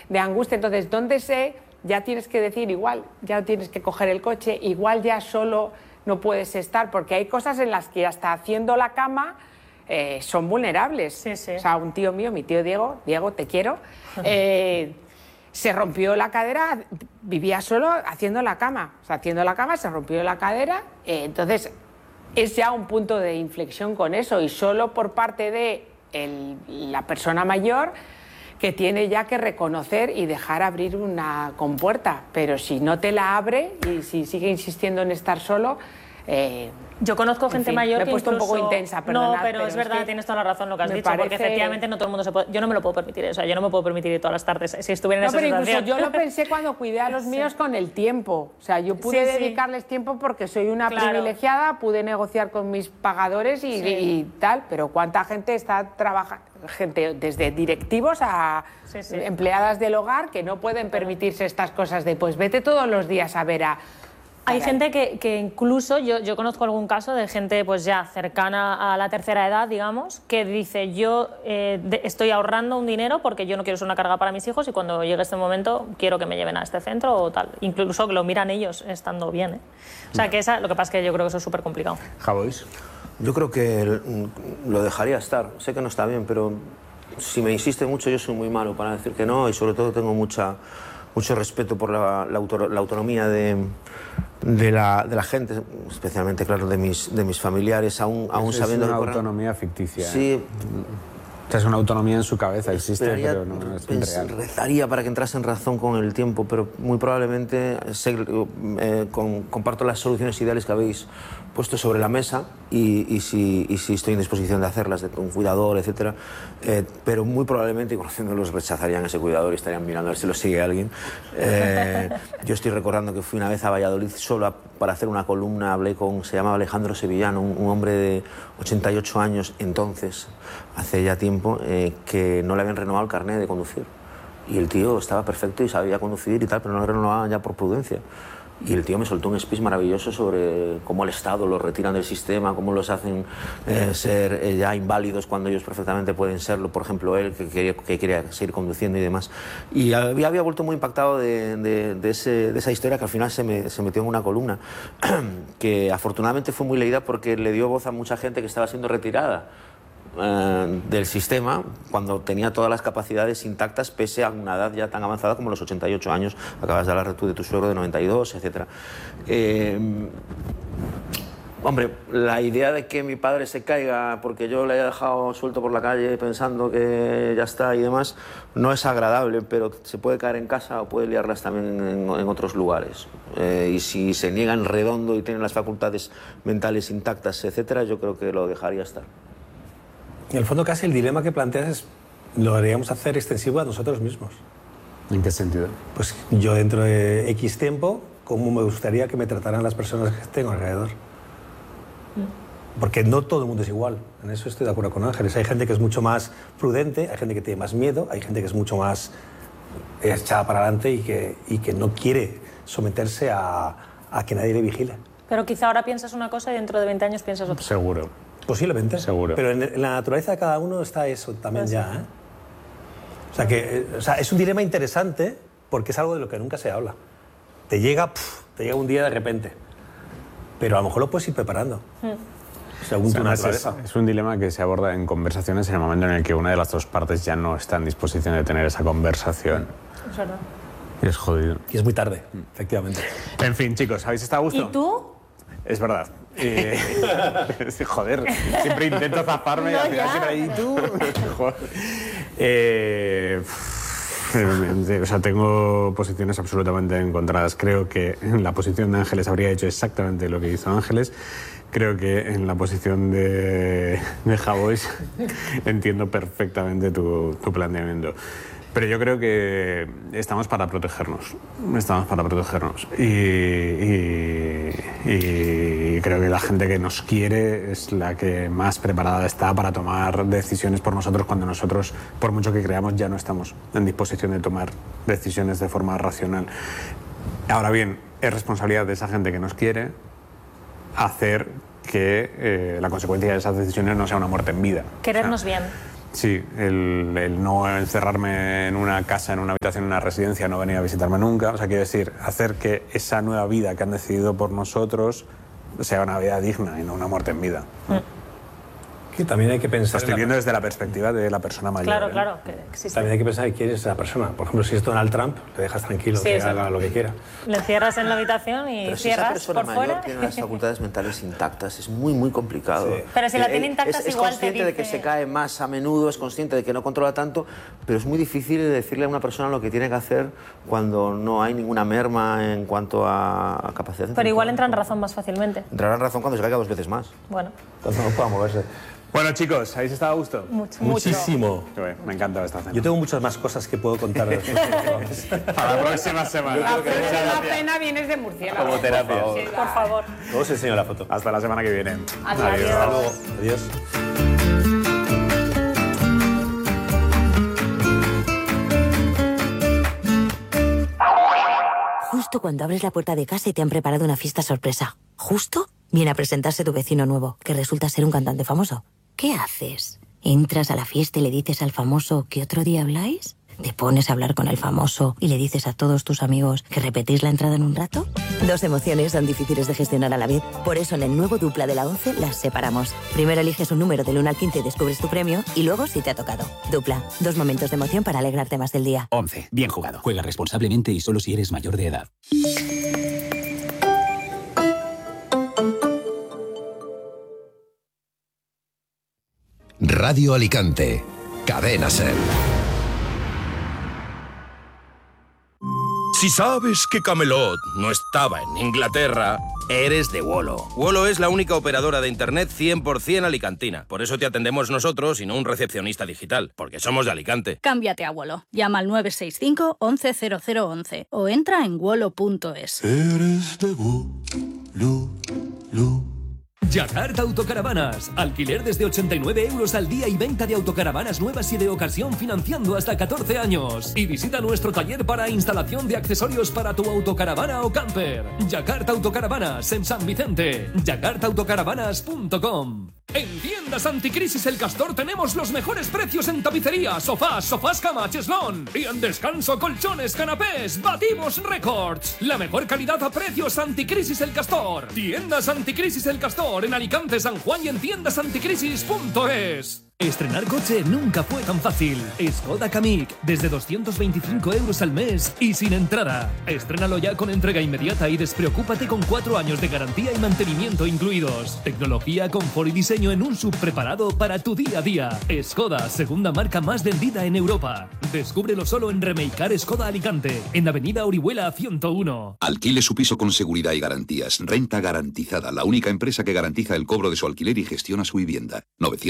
de angustia. Entonces, ¿dónde sé? Ya tienes que decir, igual, ya tienes que coger el coche, igual ya solo no puedes estar, porque hay cosas en las que hasta haciendo la cama son vulnerables. Sí, sí. O sea, un tío mío, mi tío Diego, te quiero, se rompió la cadera, vivía solo haciendo la cama. O sea, haciendo la cama se rompió la cadera, entonces es ya un punto de inflexión con eso, y solo por parte de la persona mayor que tiene ya que reconocer y dejar abrir una compuerta. Pero si no te la abre y si sigue insistiendo en estar solo... yo conozco gente mayor que me he puesto incluso... un poco intensa, perdonad, No, pero es verdad, tienes toda la razón lo que has dicho, parece... porque efectivamente no todo el mundo se puede... Yo no me lo puedo permitir, o sea, yo no me puedo permitir ir todas las tardes si estuviera en esa situación. Yo lo pensé cuando cuidé a los míos con el tiempo. O sea, yo pude dedicarles tiempo porque soy una privilegiada, pude negociar con mis pagadores y tal, pero ¿cuánta gente está trabajando? Gente desde directivos a empleadas del hogar que no pueden permitirse estas cosas de pues vete todos los días a ver a... Hay gente que incluso, yo conozco algún caso de gente pues ya cercana a la tercera edad, digamos, que dice yo estoy ahorrando un dinero porque yo no quiero ser una carga para mis hijos y cuando llegue este momento quiero que me lleven a este centro o tal. Incluso que lo miran ellos estando bien, ¿eh? O sea, que lo que pasa es que yo creo que eso es súper complicado. Javois. Yo creo que lo dejaría estar. Sé que no está bien, pero si me insiste mucho yo soy muy malo para decir que no y sobre todo tengo mucho respeto por la autonomía de la gente, especialmente, claro, de mis familiares, aún sabiendo... Es una autonomía ficticia. Sí. O sea, es una autonomía en su cabeza, existe, pero no es real. Rezaría para que entrase en razón con el tiempo, pero muy probablemente comparto las soluciones ideales que habéis puesto sobre la mesa y si estoy en disposición de hacerlas, de un cuidador, etcétera, pero muy probablemente, y conociéndolos, rechazarían ese cuidador y estarían mirando a ver si lo sigue alguien. Yo estoy recordando que fui una vez a Valladolid solo para hacer una columna, se llamaba Alejandro Sevillano, un hombre de 88 años entonces, hace ya tiempo, que no le habían renovado el carnet de conducir. Y el tío estaba perfecto y sabía conducir y tal, pero no le renovaban ya por prudencia. Y el tío me soltó un speech maravilloso sobre cómo el Estado los retiran del sistema, cómo los hacen ser ya inválidos cuando ellos perfectamente pueden serlo. Por ejemplo, él, que quería seguir conduciendo y demás. Y había vuelto muy impactado de esa historia que al final se metió en una columna, que afortunadamente fue muy leída porque le dio voz a mucha gente que estaba siendo retirada del sistema cuando tenía todas las capacidades intactas pese a una edad ya tan avanzada como los 88 años. Acabas de hablar tú de tu suegro de 92, etc. Hombre, la idea de que mi padre se caiga porque yo le haya dejado suelto por la calle pensando que ya está y demás no es agradable, pero se puede caer en casa o puede liarlas también en otros lugares. Y si se niega en redondo y tiene las facultades mentales intactas, etc., yo creo que lo dejaría estar. En el fondo, casi el dilema que planteas lo deberíamos hacer extensivo a nosotros mismos. ¿En qué sentido? Pues yo dentro de X tiempo, ¿cómo me gustaría que me trataran las personas que tengo alrededor? Porque no todo el mundo es igual. En eso estoy de acuerdo con Ángeles. Hay gente que es mucho más prudente, hay gente que tiene más miedo, hay gente que es mucho más echada para adelante y que no quiere someterse a que nadie le vigile. Pero quizá ahora piensas una cosa y dentro de 20 años piensas otra. Seguro. Posiblemente. Seguro. Pero en la naturaleza de cada uno está eso también pues ya, ¿eh? O sea, es un dilema interesante porque es algo de lo que nunca se habla. Te llega un día de repente. Pero a lo mejor lo puedes ir preparando. Según tu naturaleza. Es un dilema que se aborda en conversaciones en el momento en el que una de las dos partes ya no está en disposición de tener esa conversación. Es verdad. Y es jodido. Y es muy tarde, efectivamente. En fin, chicos, ¿habéis estado a gusto? ¿Y tú? Es verdad. Joder, siempre intento zafarme y al final siempre ahí tú. O sea, tengo posiciones absolutamente encontradas. Creo que en la posición de Ángeles habría hecho exactamente lo que hizo Ángeles. Creo que en la posición de Javois entiendo perfectamente tu planteamiento. Pero yo creo que estamos para protegernos. Estamos para protegernos. Y creo que la gente que nos quiere es la que más preparada está para tomar decisiones por nosotros cuando nosotros, por mucho que creamos, ya no estamos en disposición de tomar decisiones de forma racional. Ahora bien, es responsabilidad de esa gente que nos quiere hacer que la consecuencia de esas decisiones no sea una muerte en vida. Querernos bien. Sí, el no encerrarme en una casa, en una habitación, en una residencia, no venir a visitarme nunca. O sea, quiero decir, hacer que esa nueva vida que han decidido por nosotros sea una vida digna y no una muerte en vida. Que también hay que pensar... Lo estoy viendo desde la perspectiva de la persona mayor. Claro, ¿eh? claro, que existe. También hay que pensar quién es esa persona. Por ejemplo, si es Donald Trump, le dejas tranquilo, Sí, que exacto. haga lo que quiera. Le cierras en la habitación y Pero si esa cierras persona por mayor fuera. tiene las facultades mentales intactas, es muy, muy complicado. Sí. Pero si la tiene intactas, es igual te consciente de que dice- se cae más a menudo, es consciente de que no controla tanto, pero es muy difícil decirle a una persona lo que tiene que hacer cuando no hay ninguna merma en cuanto a capacidad. Pero igual entra en razón más fácilmente. Entrará en razón cuando se caiga 2 veces más. Bueno, Cuando no pueda moverse. Bueno, chicos, ¿habéis estado a gusto? mucho. Muchísimo. Qué bien, me encanta esta cena. Yo tengo muchas más cosas que puedo contar. Para la próxima semana. La próxima cena vienes de murciélago. Como terapia. Por favor. Luego os enseño la foto. Hasta la semana que viene. Adiós. Hasta luego. Adiós. Justo cuando abres la puerta de casa y te han preparado una fiesta sorpresa. Justo viene a presentarse tu vecino nuevo, que resulta ser un cantante famoso. ¿Qué haces? ¿Entras a la fiesta y le dices al famoso que otro día habláis? ¿Te pones a hablar con el famoso y le dices a todos tus amigos que repetís la entrada en un rato? Dos emociones son difíciles de gestionar a la vez. Por eso en el nuevo Dupla de la 11 las separamos. Primero eliges un número del 1 al 15 y descubres tu premio, y luego si te ha tocado. Dupla, 2 momentos de emoción para alegrarte más del día. 11. Bien jugado. Juega responsablemente y solo si eres mayor de edad. Radio Alicante. Cadena SER. Si sabes que Camelot no estaba en Inglaterra, eres de Wolo. Wolo es la única operadora de Internet 100% alicantina. Por eso te atendemos nosotros y no un recepcionista digital, porque somos de Alicante. Cámbiate a Wolo. Llama al 965 11 0011 o entra en wolo.es. Eres de Wolo. Yakarta Autocaravanas. Alquiler desde 89 euros al día y venta de autocaravanas nuevas y de ocasión financiando hasta 14 años. Y visita nuestro taller para instalación de accesorios para tu autocaravana o camper. Yakarta Autocaravanas en San Vicente. yakartaautocaravanas.com. En Tiendas Anticrisis El Castor tenemos los mejores precios en tapicería, sofás cama, cheslón. Y en descanso, colchones, canapés. Batimos récords. La mejor calidad a precios. Anticrisis El Castor. Tiendas Anticrisis El Castor en Alicante, San Juan y en tiendasanticrisis.es. Estrenar coche nunca fue tan fácil. Skoda Kamiq, desde 225 euros al mes y sin entrada. Estrénalo ya con entrega inmediata y despreocúpate con 4 años de garantía y mantenimiento incluidos. Tecnología, confort y diseño en un sub preparado para tu día a día. Skoda, segunda marca más vendida en Europa. Descúbrelo solo en Remakear Skoda Alicante, en Avenida Orihuela 101. Alquile su piso con seguridad y garantías. Renta Garantizada, la única empresa que garantiza el cobro de su alquiler y gestiona su vivienda.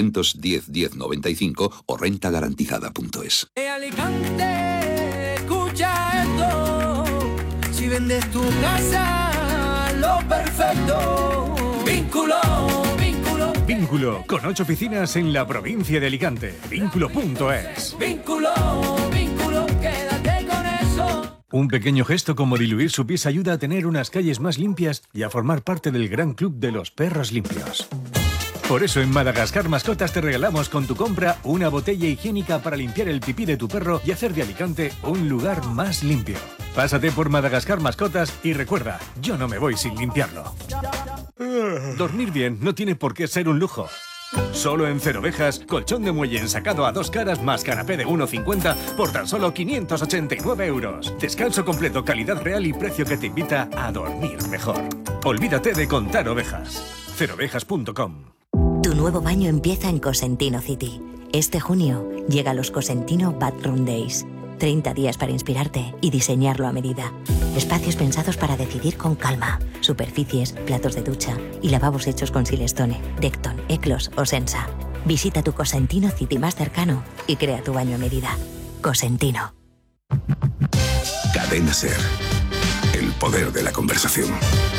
910-1095 o rentagarantizada.es. Alicante, escucha esto. Si vendes tu casa, lo perfecto. Vínculo. Vínculo, con 8 oficinas en la provincia de Alicante. Vínculo.es. Vínculo, quédate con eso. Un pequeño gesto como diluir su pies ayuda a tener unas calles más limpias y a formar parte del gran club de los perros limpios. Por eso en Madagascar Mascotas te regalamos con tu compra una botella higiénica para limpiar el pipí de tu perro y hacer de Alicante un lugar más limpio. Pásate por Madagascar Mascotas y recuerda, yo no me voy sin limpiarlo. Dormir bien no tiene por qué ser un lujo. Solo en Cero Ovejas, colchón de muelle ensacado a 2 caras más canapé de 1,50 por tan solo 589 euros. Descanso completo, calidad real y precio que te invita a dormir mejor. Olvídate de contar ovejas. Cerovejas.com. Tu nuevo baño empieza en Cosentino City. Este junio llega los Cosentino Bathroom Days. 30 días para inspirarte y diseñarlo a medida. Espacios pensados para decidir con calma. Superficies, platos de ducha y lavabos hechos con Silestone, Decton, Eclos o Sensa. Visita tu Cosentino City más cercano y crea tu baño a medida. Cosentino. Cadena SER. El poder de la conversación.